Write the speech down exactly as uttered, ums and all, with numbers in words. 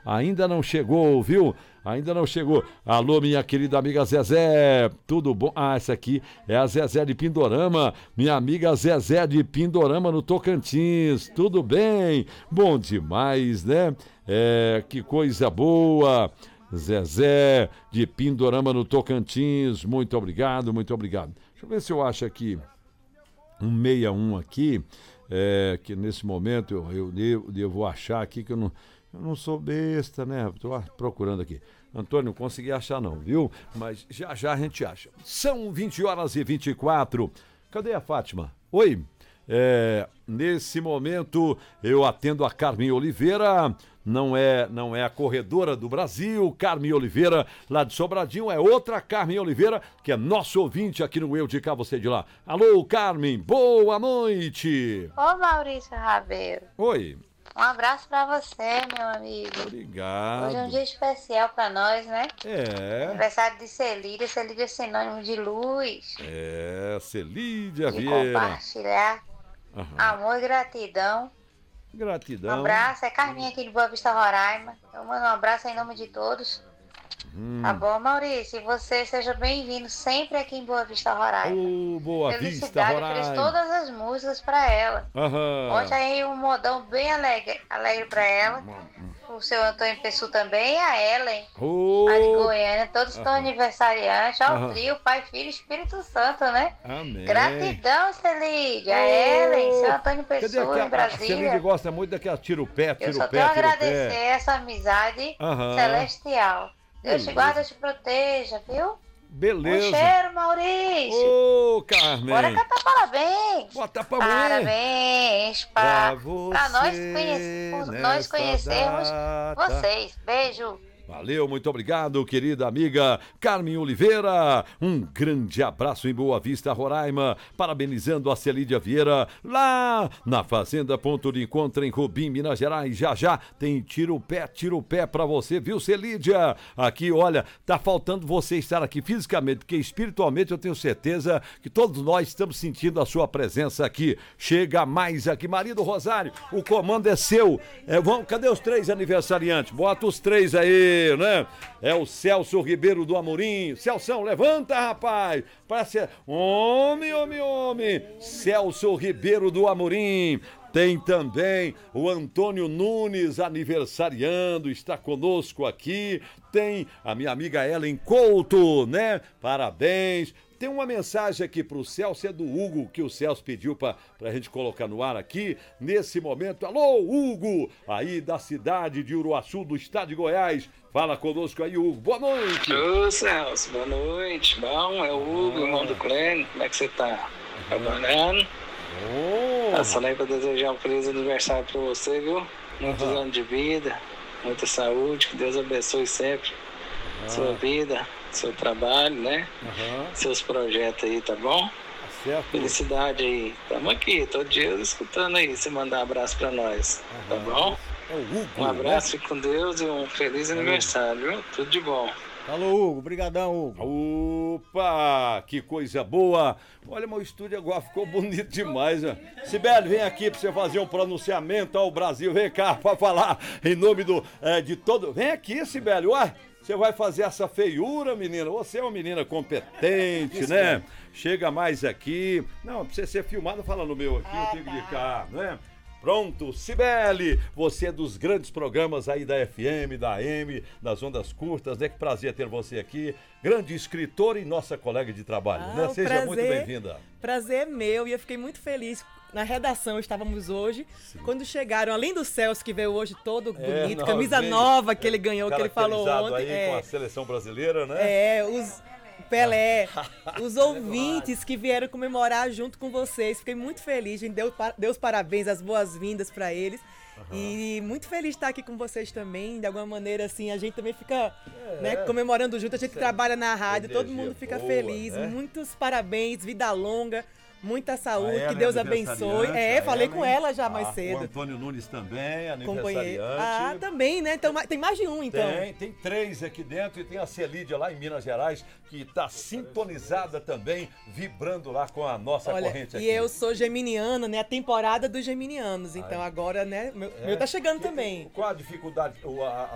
ainda não chegou, viu? Ainda não chegou. Alô, minha querida amiga Zezé, tudo bom? Ah, essa aqui é a Zezé de Pindorama, minha amiga Zezé de Pindorama no Tocantins, tudo bem? Bom demais, né? É, que coisa boa. Zezé de Pindorama no Tocantins, muito obrigado, muito obrigado. Deixa eu ver se eu acho aqui um sessenta e um aqui, é, que nesse momento eu, eu, devo, eu vou achar aqui que eu não, eu não sou besta, né? Estou procurando aqui. Antônio, não consegui achar não, viu? Mas já já a gente acha. São vinte horas e vinte e quatro. Cadê a Fátima? Oi. É, nesse momento eu atendo a Carmen Oliveira, não é, não é a corredora do Brasil, Carmen Oliveira lá de Sobradinho, é outra Carmen Oliveira, que é nosso ouvinte aqui no Eu de Cá, Você de Lá. Alô, Carmen, boa noite! Ô, Maurício Rabelo. Oi. Um abraço pra você, meu amigo. Obrigado. Hoje é um dia especial pra nós, né? É. Aniversário de Celídia. Celídia é sinônimo de luz. É, Celídia de Vieira. De compartilhar. Uhum. Amor e gratidão. Gratidão. Um abraço. É Carminha aqui de Boa Vista, Roraima. Eu mando um abraço em nome de todos. Hum. Tá bom, Maurício? E você seja bem-vindo sempre aqui em Boa Vista, Roraima. Oh, Boa Vista, Roraima. Eu fiz todas as músicas pra ela. Uhum. Ontem aí um modão bem alegre, alegre pra ela. Uhum. O seu Antônio Pessoa também, a Ellen, oh. a de Goiânia, todos estão uhum. aniversariantes. Ó, uhum. o trio, Pai, Filho e Espírito Santo, né? Amém. Gratidão, Celídia, a Ellen, seu Antônio Pessoa, em Brasília. A Celídia gosta muito daquela tiro pé, tiro pé, Eu só tiro tenho a pé. agradecer essa amizade uhum. celestial. Deus te guarda, te proteja, viu? Beleza. Um cheiro, Maurício. Ô, oh, Carmen. Bora cantar parabéns. Bota pra mim. Parabéns pra, pra, você pra nós, conhece, nós conhecermos data. Vocês. Beijo. Valeu, muito obrigado, querida amiga Carmen Oliveira. Um grande abraço em Boa Vista, Roraima. Parabenizando a Celídia Vieira lá na Fazenda Ponto de Encontro em Rubim, Minas Gerais. Já já tem tiro o pé, tiro o pé pra você, viu, Celídia? Aqui, olha, tá faltando você estar aqui fisicamente, porque espiritualmente eu tenho certeza que todos nós estamos sentindo a sua presença aqui. Chega mais aqui. Marido Rosário, o comando é seu. É, vamos, cadê os três aniversariantes? Bota os três aí. Né? É o Celso Ribeiro do Amorim. Celção, levanta, rapaz. Parece homem, homem, homem. Celso Ribeiro do Amorim. Tem também o Antônio Nunes aniversariando, está conosco aqui. Tem a minha amiga Ellen Couto, né? Parabéns. Tem uma mensagem aqui pro Celso, é do Hugo, que o Celso pediu pra, pra gente colocar no ar aqui, nesse momento. Alô, Hugo, aí da cidade de Uruaçu, do estado de Goiás. Fala conosco aí, Hugo. Boa noite. Ô, Celso, boa noite. Bom, é o Hugo, ah. irmão do Clênio. Como é que você tá? Trabalhando? Oh. Passando aí pra desejar um feliz aniversário pra você, viu? Muitos uhum. anos de vida, muita saúde, que Deus abençoe sempre uhum. sua vida, seu trabalho, né? Uhum. Seus projetos aí, tá bom? Certo. Felicidade aí. Tamo aqui, todo dia escutando aí, você mandar um abraço pra nós, uhum. tá bom? É o Hugo, um abraço, né? fique com Deus e um feliz Alô. aniversário, viu? Tudo de bom. Alô, Hugo, brigadão, Hugo. Opa, que coisa boa. Olha, meu estúdio agora ficou bonito demais. Ó. Sibeli, vem aqui pra você fazer um pronunciamento ao Brasil. Vem cá pra falar em nome do, é, de todo... Vem aqui, Sibeli, ué. Você vai fazer essa feiura, menina? Você é uma menina competente, isso, né? É. Chega mais aqui. Não, pra você ser filmado, fala no meu aqui, ah, eu tenho que de cá, né? Pronto, Cibele, você é dos grandes programas aí da F M, da A M, das ondas curtas, né? Que prazer ter você aqui, grande escritora e nossa colega de trabalho, ah, né? Seja prazer, muito bem-vinda. Prazer meu, e eu fiquei muito feliz. Na redação estávamos hoje, sim. quando chegaram, além do Celso que veio hoje todo é, bonito, camisa nova que ele ganhou, que ele falou ontem. Aí é, com a seleção brasileira, né? É, os... Pelé, os ouvintes que vieram comemorar junto com vocês. Fiquei muito feliz, gente. Deu, deu os parabéns, as boas-vindas para eles. Uhum. E muito feliz de estar aqui com vocês também. De alguma maneira, assim, a gente também fica é, né, comemorando junto. A gente que trabalha na rádio, todo mundo fica boa, feliz. Né? Muitos parabéns, vida longa. Muita saúde, que Deus abençoe. É, falei Ellen, com ela já mais ah, cedo. O Antônio Nunes também, aniversariante. Ah, também, né? Então tem mais de um, então. Tem, tem três aqui dentro e tem a Celídia lá em Minas Gerais, que está sintonizada também, vibrando lá com a nossa Olha, corrente aqui. E eu sou geminiana, né? A temporada dos geminianos. Então Ai. agora, né? Meu, é. meu tá chegando que, também. Qual a dificuldade, a,